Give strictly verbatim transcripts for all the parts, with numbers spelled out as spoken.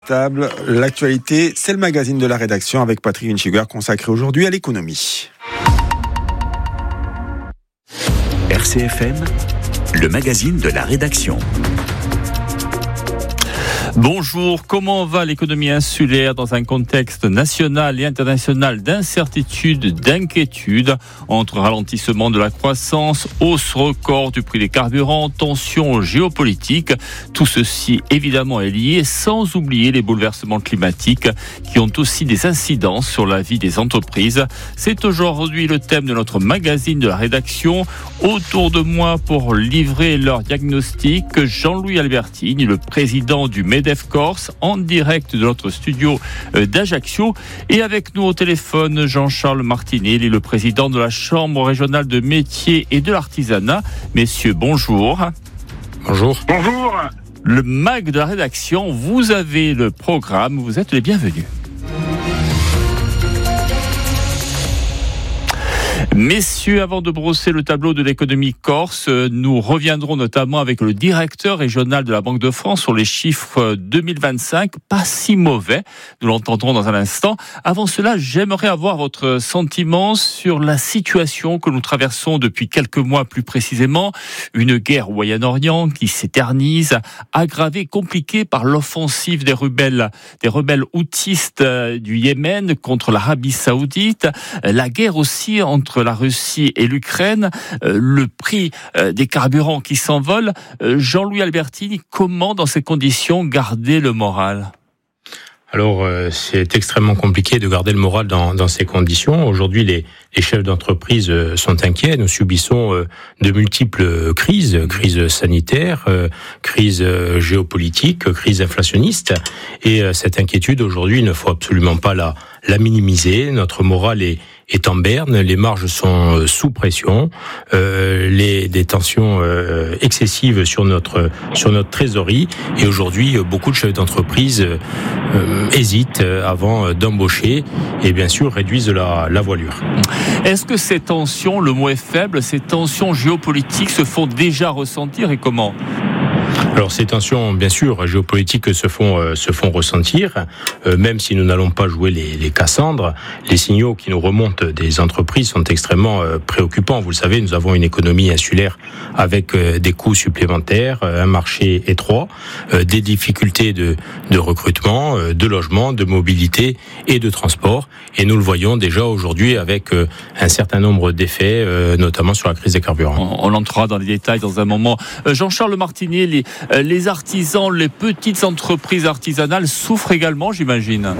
table. L'actualité, c'est le magazine de la rédaction avec Patrick Winchiger consacré aujourd'hui à l'économie. R C F M, le magazine de la rédaction. Bonjour, comment va l'économie insulaire dans un contexte national et international d'incertitude, d'inquiétude entre ralentissement de la croissance, hausse record du prix des carburants, tensions géopolitiques. Tout ceci évidemment est lié, sans oublier les bouleversements climatiques qui ont aussi des incidences sur la vie des entreprises. C'est aujourd'hui le thème de notre magazine de la rédaction. Autour de moi pour livrer leur diagnostic, Jean-Louis Albertini, le président du MEDEF Corse, en direct de notre studio d'Ajaccio. Et avec nous au téléphone, Jean-Charles Martinelli, le président de la Chambre régionale de métiers et de l'artisanat. Messieurs, bonjour. Bonjour. Bonjour. Le mag de la rédaction, vous avez le programme, vous êtes les bienvenus. Messieurs, avant de brosser le tableau de l'économie corse, nous reviendrons notamment avec le directeur régional de la Banque de France sur les chiffres deux mille vingt-cinq, pas si mauvais, nous l'entendrons dans un instant. Avant cela, j'aimerais avoir votre sentiment sur la situation que nous traversons depuis quelques mois plus précisément, une guerre au Moyen-Orient qui s'éternise, aggravée, compliquée par l'offensive des rebelles, des rebelles houthistes du Yémen contre l'Arabie Saoudite, la guerre aussi entre la Russie et l'Ukraine, euh, le prix euh, des carburants qui s'envolent. Euh, Jean-Louis Albertini, comment dans ces conditions garder le moral ? Alors, euh, c'est extrêmement compliqué de garder le moral dans, dans ces conditions. Aujourd'hui, les, les chefs d'entreprise euh, sont inquiets. Nous subissons euh, de multiples crises, crise sanitaire, euh, crise euh, géopolitique, crise inflationniste. Et euh, cette inquiétude, aujourd'hui, il ne faut absolument pas la, la minimiser. Notre moral est est en berne, les marges sont sous pression, euh, les des tensions euh, excessives sur notre sur notre trésorerie, et aujourd'hui beaucoup de chefs d'entreprise euh, hésitent avant d'embaucher et bien sûr réduisent la, la voilure. Est-ce que ces tensions, le mot est faible, ces tensions géopolitiques se font déjà ressentir et comment ? Alors ces tensions, bien sûr, géopolitiques se font euh, se font ressentir, euh, même si nous n'allons pas jouer les, les Cassandres. Les signaux qui nous remontent des entreprises sont extrêmement euh, préoccupants. Vous le savez, nous avons une économie insulaire avec euh, des coûts supplémentaires, euh, un marché étroit, euh, des difficultés de de recrutement, euh, de logement, de mobilité et de transport. Et nous le voyons déjà aujourd'hui avec euh, un certain nombre d'effets, euh, notamment sur la crise des carburants. On, on entrera dans les détails dans un moment. Euh, Jean-Charles Martinelli, les Les artisans, les petites entreprises artisanales souffrent également, j'imagine.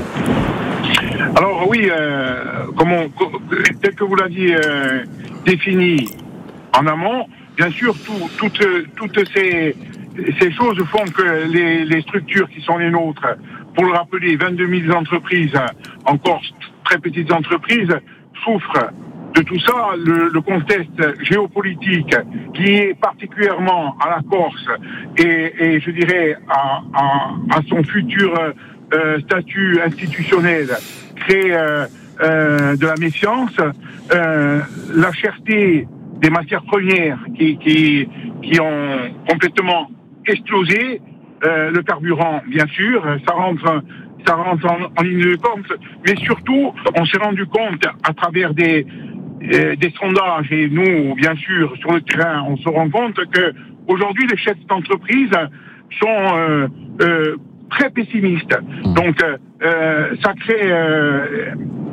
Alors oui, euh, comme on, tel que vous l'avez euh, défini en amont, bien sûr, tout, toutes, toutes ces, ces choses font que les, les structures qui sont les nôtres, pour le rappeler, vingt-deux mille entreprises, encore très petites entreprises, souffrent de tout ça. Le, le contexte géopolitique qui est particulièrement à la Corse et, et je dirais à, à, à son futur euh, statut institutionnel crée euh, euh, de la méfiance, euh, la cherté des matières premières qui, qui, qui ont complètement explosé, euh, le carburant bien sûr, ça rentre ça rentre en, en ligne de compte, mais surtout on s'est rendu compte à travers des Euh, des sondages, et nous, bien sûr, sur le terrain, on se rend compte que aujourd'hui, les chefs d'entreprise sont euh, euh, très pessimistes. Donc, euh, ça crée euh,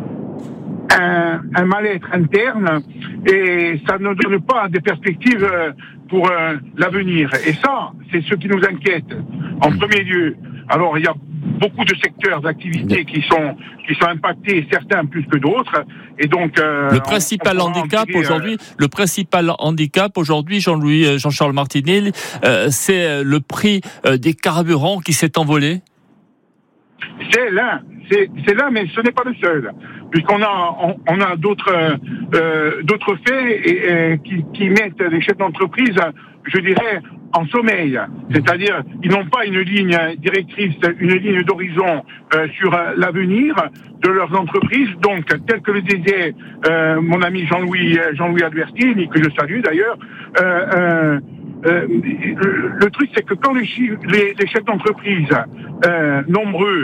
un, un mal-être interne et ça ne donne pas des perspectives pour euh, l'avenir. Et ça, c'est ce qui nous inquiète en premier lieu. Alors, il y a beaucoup de secteurs d'activité qui sont qui sont impactés, certains plus que d'autres, et donc euh, le principal on, on handicap tirer, aujourd'hui, euh... le principal handicap aujourd'hui, Jean-Louis, Jean-Charles Martinelli, euh, c'est le prix euh, des carburants qui s'est envolé. C'est l'un, c'est c'est l'un, mais ce n'est pas le seul, puisqu'on a on, on a d'autres euh, d'autres faits et, et, qui, qui mettent les chefs d'entreprise, je dirais, en sommeil. C'est-à-dire, ils n'ont pas une ligne directrice, une ligne d'horizon euh, sur euh, l'avenir de leurs entreprises. Donc, tel que le disait euh, mon ami Jean-Louis Jean-Louis Albertini, que je salue d'ailleurs, euh, euh, euh, le, le truc, c'est que quand les, les, les chefs d'entreprise euh, nombreux